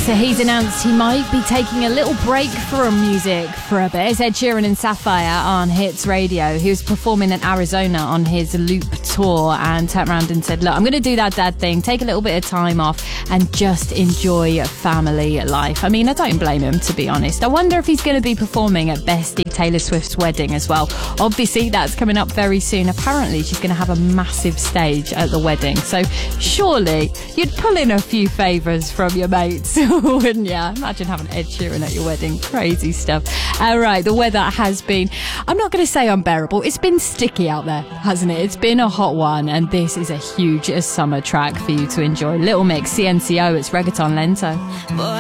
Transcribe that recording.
So he's announced he might be taking a little break from music for a bit. It's Ed Sheeran and Sapphire on Hits Radio. He was performing in Arizona on his Loop tour and turned around and said, look, I'm going to do that dad thing, take a little bit of time off and just enjoy family life. I mean, I don't blame him, to be honest. I wonder if he's going to be performing at Bestie Taylor Swift's wedding as well. Obviously, that's coming up very soon. Apparently, she's going to have a massive stage at the wedding. So surely you'd pull in a few favours from your mates, wouldn't you? Imagine having Ed Sheeran at your wedding. Crazy stuff. All right, the weather has been, I'm not going to say unbearable. It's been sticky out there, hasn't it? It's been a hot one, and this is a huge summer track for you to enjoy. Little Mix, CNCO, it's Reggaeton Lento. Boy,